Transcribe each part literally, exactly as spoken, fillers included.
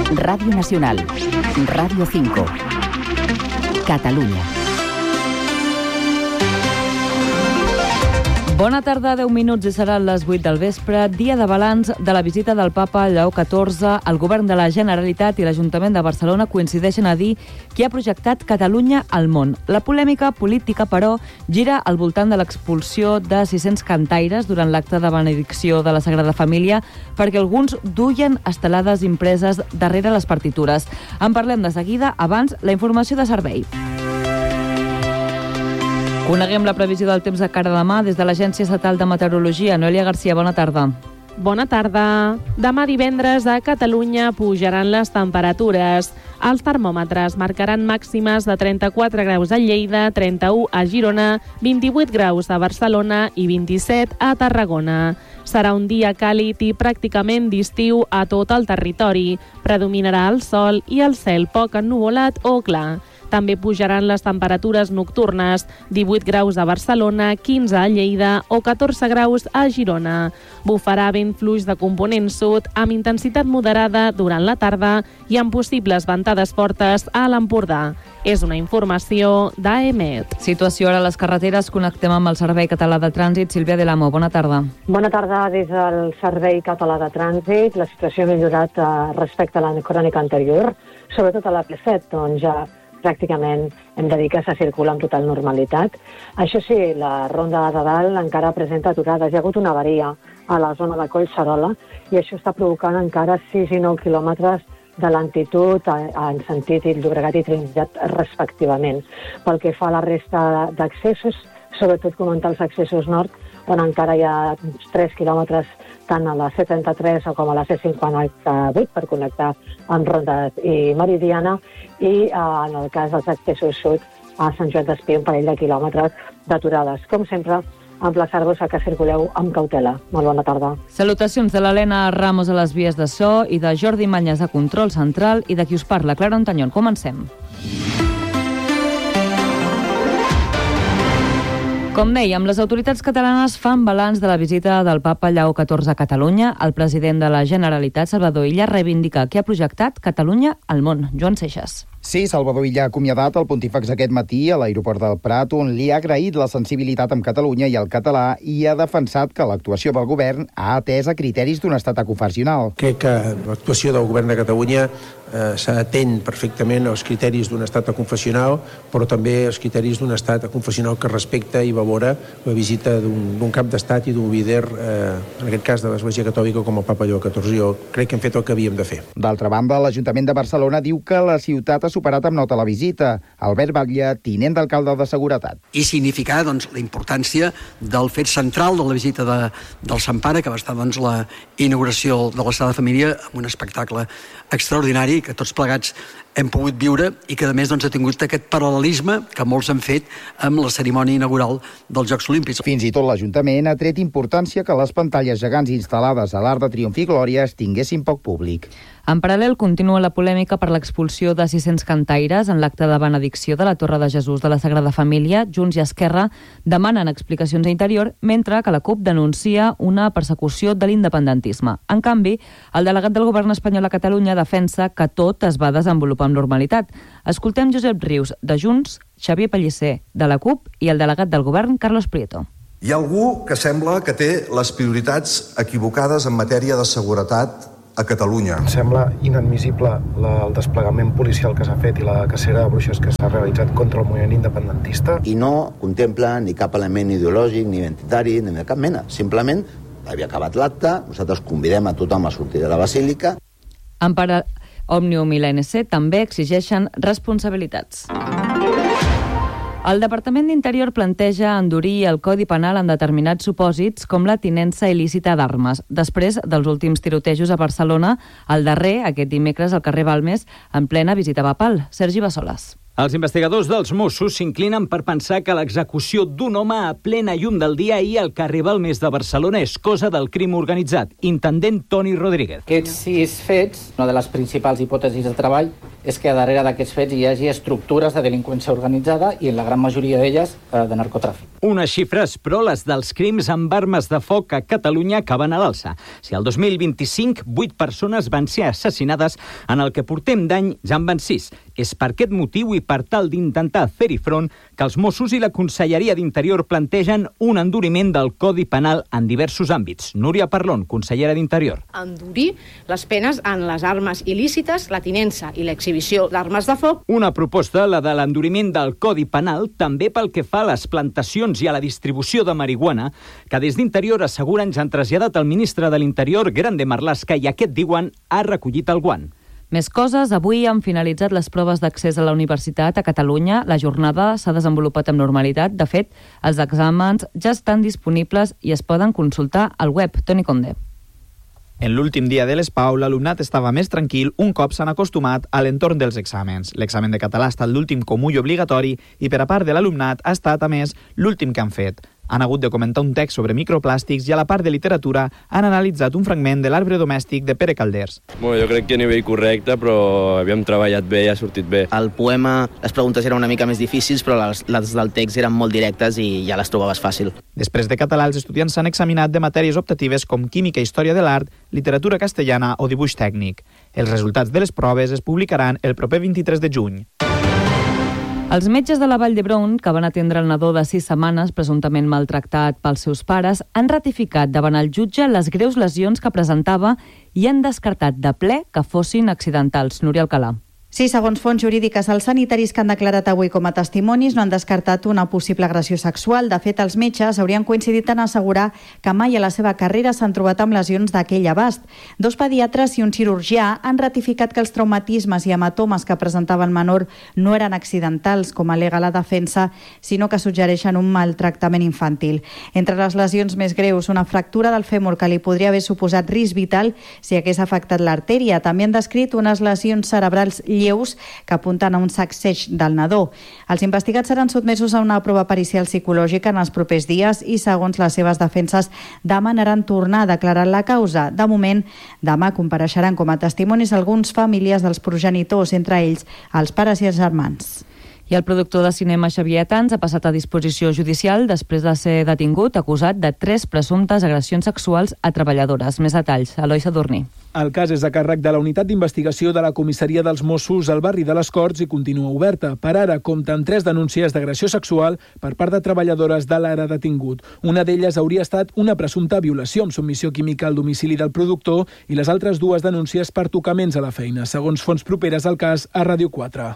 Radio Nacional, Radio cinco, Catalunya. Bona tarda, deu minuts i seran les vuit del vespre, dia de balanç de la visita del papa Lleó catorze. El govern de la Generalitat i l'Ajuntament de Barcelona coincideixen a dir que ha projectat Catalunya al món. La polèmica política, però, gira al voltant de l'expulsió de sis-cents cantaires durant l'acte de benedicció de la Sagrada Família perquè alguns duien estelades impreses darrere les partitures. En parlem de seguida, abans la informació de servei. Coneguem la previsió del temps de cara a demà des de l'Agència Estatal de Meteorologia. Noelia Garcia, bona tarda. Bona tarda. Demà divendres a Catalunya pujaran les temperatures. Els termòmetres marcaran màximes de trenta-quatre graus a Lleida, trenta-u a Girona, vint-i-vuit graus a Barcelona i vint-i-set a Tarragona. Serà un dia càlid i pràcticament d'estiu a tot el territori. Predominarà el sol i el cel poc ennuvolat o clar. També pujaran les temperatures nocturnes, divuit graus a Barcelona, quinze a Lleida o catorze graus a Girona. Bufarà vent fluix de component sud amb intensitat moderada durant la tarda i amb possibles ventades fortes a l'Empordà. És una informació d'A E M E T. Situació ara a les carreteres. Connectem amb el Servei Català de Trànsit. Sílvia de l'Amo, bona tarda. Bona tarda. Des del Servei Català de Trànsit, la situació ha millorat eh, respecte a la crònica anterior, sobretot a la P set, on ja pràcticament hem de dir que se circula amb total normalitat. Això sí, la ronda de dalt encara presenta aturades. Hi ha hagut una avaria a la zona de Collserola i això està provocant encara sis i nou quilòmetres de lentitud en sentit Llobregat i Trinitat respectivament. Pel que fa a la resta d'accessos, sobretot comentar els accessos nord, on encara hi ha uns tres quilòmetres tant a la C trenta-tres com a la C cinquanta-vuit per connectar amb Ronda i Meridiana, i en el cas dels accessos sud a Sant Joan d'Espí un parell de quilòmetres d'aturades. Com sempre, emplaçar-vos a que circuleu amb cautela. Molt bona tarda. Salutacions de l'Helena Ramos a les vies de so i de Jordi Manyes a Control Central i de qui us parla, Clara Ontañón. Comencem. Com dèiem, les autoritats catalanes fan balanç de la visita del papa Lleó catorze a Catalunya. El president de la Generalitat, Salvador Illa, reivindica que ha projectat Catalunya al món. Joan Seixas. Sí, Salvador Illa ha acomiadat el pontífex aquest matí a l'aeroport del Prat, on li ha agraït la sensibilitat amb Catalunya i el català i ha defensat que l'actuació del govern ha atès a criteris d'un estat aconfessional. Crec que l'actuació del govern de Catalunya eh, s'atén perfectament als criteris d'un estat aconfessional, però també als criteris d'un estat aconfessional que respecta i valora la visita d'un cap d'estat i d'un líder, eh, en aquest cas de l'Església Catòlica, com el papa Lleó catorze. Jo crec que hem fet el que havíem de fer. D'altra banda, l'Ajuntament de Barcelona diu que la ciutat ha superat amb nota la visita. Albert Batlle, tinent d'alcalde de Seguretat. I significar doncs, la importància del fet central de la visita de, del Sant Pare, que va estar doncs, la inauguració de la Sagrada Família amb un espectacle extraordinari que tots plegats hem pogut viure i que a més doncs, ha tingut aquest paral·lelisme que molts han fet amb la cerimònia inaugural dels Jocs Olímpics. Fins i tot l'Ajuntament ha tret importància que les pantalles gegants instal·lades a l'Arc de Triomf i Glòria tinguessin poc públic. En paral·lel, continua la polèmica per l'expulsió de sis-cents cantaires en l'acte de benedicció de la Torre de Jesús de la Sagrada Família. Junts i Esquerra demanen explicacions a Interior, mentre que la CUP denuncia una persecució de l'independentisme. En canvi, el delegat del govern espanyol a Catalunya defensa que tot es va desenvolupar amb normalitat. Escoltem Josep Rius, de Junts, Xavier Pellicer, de la CUP, i el delegat del govern, Carlos Prieto. Hi ha algú que sembla que té les prioritats equivocades en matèria de seguretat a Catalunya. Em sembla inadmissible la, el desplegament policial que s'ha fet i la cacera de bruixes que s'ha realitzat contra el moviment independentista. I no contempla ni cap element ideològic, ni identitari, ni de cap mena. Simplement, havia acabat l'acte, nosaltres convidem a tothom a sortir de la Basílica. En para... Òmnium i l'A N C també exigeixen responsabilitats. El Departament d'Interior planteja endurir el Codi Penal en determinats supòsits com la tinença il·lícita d'armes. Després dels últims tirotejos a Barcelona, el darrer, aquest dimecres, al carrer Balmes, en plena visita papal. Sergi Bassoles. Els investigadors dels Mossos s'inclinen per pensar que l'execució d'un home a plena llum del dia ahir al carrer Balmes de Barcelona és cosa del crim organitzat. Intendent Toni Rodríguez. Aquests sis fets, una de les principals hipòtesis de treball és que darrere d'aquests fets hi hagi estructures de delinqüència organitzada i en la gran majoria d'elles eh, de narcotràfic. Unes xifres, però les dels crims amb armes de foc a Catalunya acaben a l'alça. Si el dos mil vint-i-cinc vuit persones van ser assassinades, en el que portem d'any ja en van sis. És per aquest motiu i per tal d'intentar fer-hi front que els Mossos i la Conselleria d'Interior plantegen un enduriment del Codi Penal en diversos àmbits. Núria Parlon, consellera d'Interior. Endurir les penes en les armes il·lícites, la tinença i l'exhibició d'armes de foc. Una proposta, la de l'enduriment del Codi Penal, també pel que fa a les plantacions i a la distribució de marihuana, que des d'Interior asseguren ja han traslladat al ministre de l'Interior, Grande Marlaska, i aquest, diuen, ha recollit el guant. Més coses. Avui han finalitzat les proves d'accés a la universitat a Catalunya. La jornada s'ha desenvolupat amb normalitat. De fet, els exàmens ja estan disponibles i es poden consultar al web. Toni Conde. En l'últim dia de les Pau, l'alumnat estava més tranquil un cop s'han acostumat a l'entorn dels exàmens. L'examen de català ha estat l'últim comú i obligatori i per a part de l'alumnat ha estat, a més, l'últim que han fet. Han hagut de comentar un text sobre microplàstics i a la part de literatura han analitzat un fragment de l'Arbre domèstic de Pere Calders. Bueno, jo crec que a nivell correcte, però havíem treballat bé i ha sortit bé. El poema, les preguntes eren una mica més difícils, però les, les del text eren molt directes i ja les trobaves fàcil. Després de català, els estudiants s'han examinat de matèries optatives com química i història de l'art, literatura castellana o dibuix tècnic. Els resultats de les proves es publicaran el proper vint-i-tres de juny. Els metges de la Vall d'Hebron, que van atendre el nadó de sis setmanes presumptament maltractat pels seus pares, han ratificat davant el jutge les greus lesions que presentava i han descartat de ple que fossin accidentals. Núria Alcalà. Sí, segons fonts jurídiques, els sanitaris que han declarat avui com a testimonis no han descartat una possible agressió sexual. De fet, els metges haurien coincidit en assegurar que mai a la seva carrera s'han trobat amb lesions d'aquell abast. Dos pediatres i un cirurgià han ratificat que els traumatismes i hematomes que presentava el menor no eren accidentals, com al·lega la defensa, sinó que suggereixen un maltractament infantil. Entre les lesions més greus, una fractura del fèmur que li podria haver suposat risc vital si hagués afectat l'artèria. També han descrit unes lesions cerebrals lleus que apunten a un sacseig del nadó. Els investigats seran sotmesos a una prova pericial psicològica en els propers dies i, segons les seves defenses, demanaran tornar a declarar la causa. De moment, demà compareixeran com a testimonis alguns familiars dels progenitors, entre ells els pares i els germans. I el productor de cinema Xavier Atans ha passat a disposició judicial després de ser detingut acusat de tres presumptes agressions sexuals a treballadores. Més detalls, Eloi Sadurní. El cas és a càrrec de la unitat d'investigació de la comissaria dels Mossos al barri de les Corts i continua oberta. Per ara compten tres denúncies d'agressió sexual per part de treballadores de l'ara detingut. Una d'elles hauria estat una presumpta violació amb submissió química al domicili del productor i les altres dues denúncies per tocaments a la feina, segons fonts properes al cas a Ràdio quatre.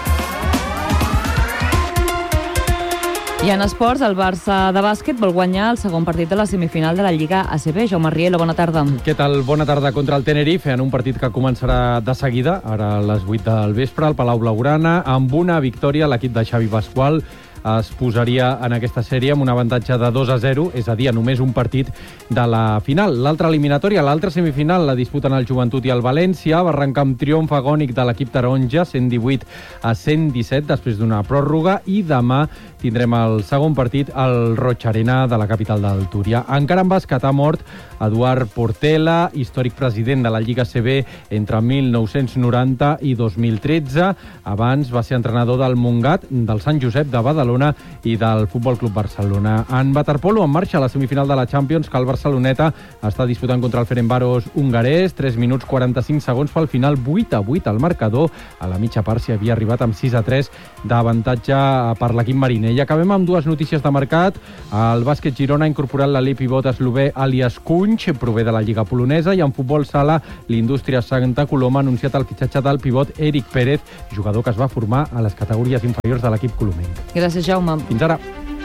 I en esports, el Barça de bàsquet vol guanyar el segon partit de la semifinal de la Lliga A C B. Jaume Rielo, bona tarda. Què tal? Bona tarda contra el Tenerife, en un partit que començarà de seguida, ara a les vuit del vespre, al Palau Blaugrana. Amb una victòria, l'equip de Xavi Pasqual es posaria en aquesta sèrie amb un avantatge de dos a zero, és a dir, a només un partit de la final. L'altra eliminatòria, l'altra semifinal, la disputen el Joventut i el València. Va arrencar amb triomf agònic de l'equip taronja, cent divuit a cent disset, després d'una pròrroga, i demà tindrem el segon partit al Roig Arena de la capital del Túria. Encara en bàsquet ha mort Eduard Portela, històric president de la Lliga A C B entre mil nou-cents noranta i dos mil tretze. Abans va ser entrenador del Montgat, del Sant Josep de Badalona i del Futbol Club Barcelona. En waterpolo, en marxa a la semifinal de la Champions, que el Barceloneta està disputant contra el Ferencváros hongarès. tres minuts quaranta-cinc segons pel final, vuit a vuit al marcador. A la mitja part s'hi havia arribat amb sis a tres d'avantatge per l'equip mariner. I acabem amb dues notícies de mercat. El bàsquet Girona ha incorporat l'alè pivot eslové Alias Kunch, prové de la Lliga polonesa, i en futbol sala l'Indústria Santa Coloma ha anunciat el fitxatge del pivot Eric Pérez, jugador que es va formar a les categories inferiors de l'equip colomenc. Gràcies, Jaume. Fins ara.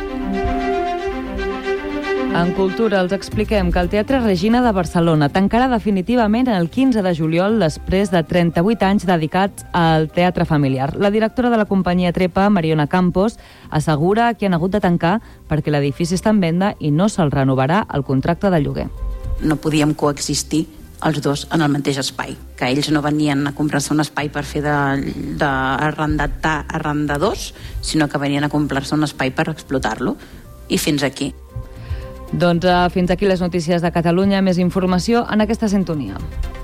En cultura els expliquem que el Teatre Regina de Barcelona tancarà definitivament el quinze de juliol després de trenta-vuit anys dedicats al teatre familiar. La directora de la companyia Trepa, Mariona Campos, assegura que han hagut de tancar perquè l'edifici està en venda i no se'l renovarà el contracte de lloguer. No podíem coexistir els dos en el mateix espai, que ells no venien a comprar-se un espai per fer d'arrendadors, sinó que venien a comprar-se un espai per explotar-lo, i fins aquí. Doncs uh, fins aquí les notícies de Catalunya. Més informació en aquesta sintonia.